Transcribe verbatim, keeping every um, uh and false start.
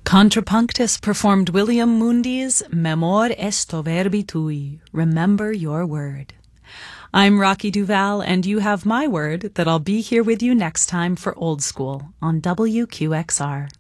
Contrapunctus performed William Mundy's Memor esto verbi tui, remember your word. I'm Rocky Duval, and you have my word that I'll be here with you next time for Old School on W Q X R.